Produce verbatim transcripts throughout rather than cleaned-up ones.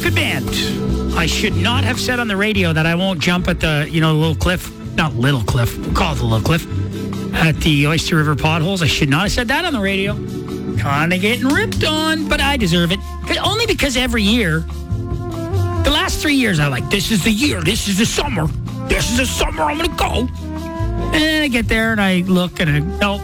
Good Band. I should not have said on the radio that I won't jump at the, you know, little cliff. Not little cliff. We'll call it the little cliff. At the Oyster River potholes. I should not have said that on the radio. Kind of getting ripped on, but I deserve it. Only because every year, the last three years, I like, this is the year. This is the summer. This is the summer. I'm going to go. And then I get there and I look and I, no.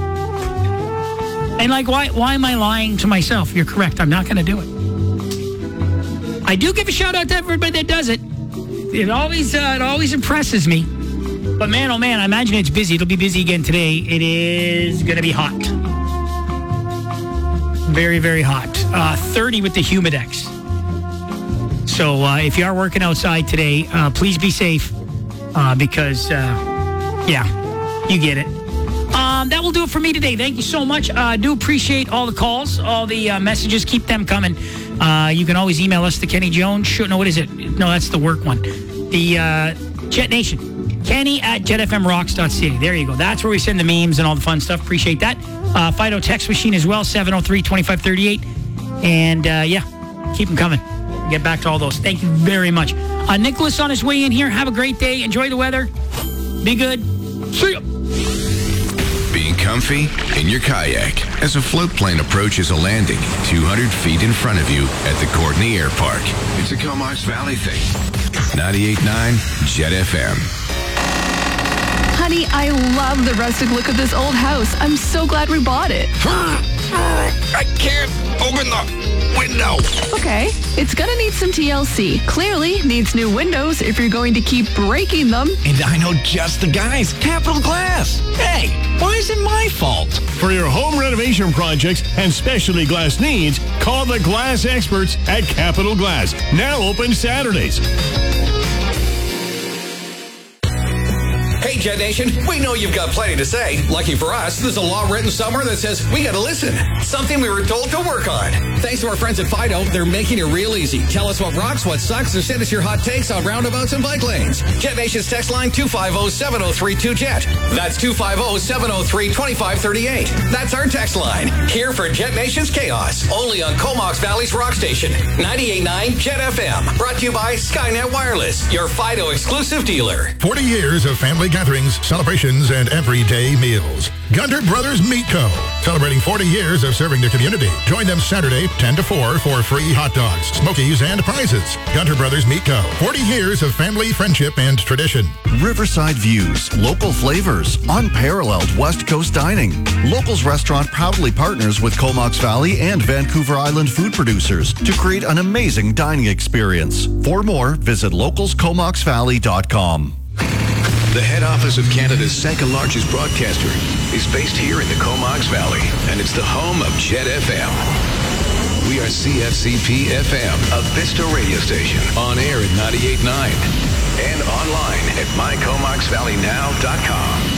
And like, why, why am I lying to myself? You're correct. I'm not going to do it. I do give a shout out to everybody that does it. It always, uh, it always impresses me. But man, oh man, I imagine it's busy. It'll be busy again today. It is going to be hot. Very, very hot. Uh, thirty with the Humidex. So uh, if you are working outside today, uh, please be safe uh, because, uh, yeah, you get it. Um, that will do it for me today. Thank you so much. I uh, do appreciate all the calls, all the uh, messages. Keep them coming. Uh, you can always email us to Kenny Jones. Shoot, no, what is it? No, that's the work one. The uh, Jet Nation. Kenny at jet f m rocks dot c a. There you go. That's where we send the memes and all the fun stuff. Appreciate that. Uh, Fido text machine as well, seven oh three, twenty-five thirty-eight. And, uh, yeah, keep them coming. Get back to all those. Thank you very much. Uh, Nicholas on his way in here. Have a great day. Enjoy the weather. Be good. See ya. Being comfy in your kayak as a float plane approaches a landing two hundred feet in front of you at the Courtney Air Park. It's a Comox Valley thing. ninety-eight point nine Jet F M. Honey, I love the rustic look of this old house. I'm so glad we bought it. I can't open the window. Okay, it's gonna need some T L C. Clearly needs new windows if you're going to keep breaking them. And I know just the guys. Capital Glass. Hey, why is it my fault? For your home renovation projects and specialty glass needs, call the glass experts at Capital Glass. Now open Saturdays. Hey, Jet Nation, we know you've got plenty to say. Lucky for us, there's a law written somewhere that says we gotta listen. Something we were told to work on. Thanks to our friends at Fido, they're making it real easy. Tell us what rocks, what sucks, or send us your hot takes on roundabouts and bike lanes. Jet Nation's text line two five zero, seven zero three two, Jet. That's two five zero, seven zero three, two five three eight. That's our text line. Here for Jet Nation's Chaos. Only on Comox Valley's Rock Station. ninety-eight point nine Jet F M. Brought to you by Skynet Wireless, your Fido exclusive dealer. forty years of family gatherings, celebrations, and everyday meals. Gunter Brothers Meat Co. Celebrating forty years of serving the community. Join them Saturday, ten to four for free hot dogs, smokies, and prizes. Gunter Brothers Meat Co. forty years of family, friendship, and tradition. Riverside views, local flavors, unparalleled West Coast dining. Locals Restaurant proudly partners with Comox Valley and Vancouver Island food producers to create an amazing dining experience. For more, visit locals comox valley dot com. The head office of Canada's second largest broadcaster is based here in the Comox Valley, and it's the home of Jet F M. We are C F C P F M, a Vista radio station, on air at ninety-eight point nine and online at my comox valley now dot com.